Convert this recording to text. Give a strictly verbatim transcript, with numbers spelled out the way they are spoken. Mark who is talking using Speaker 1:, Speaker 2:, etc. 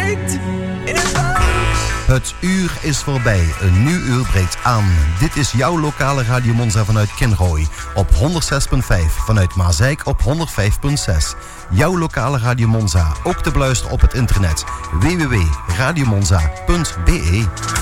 Speaker 1: breekt in het bouw.
Speaker 2: Het uur is voorbij, een nieuw uur breekt aan. Dit is jouw lokale Radio Monza vanuit Kinrooi op honderd zes komma vijf, vanuit Maasijk op honderd vijf komma zes. Jouw lokale Radio Monza, ook te beluisteren op het internet w w w punt radio monza punt b e.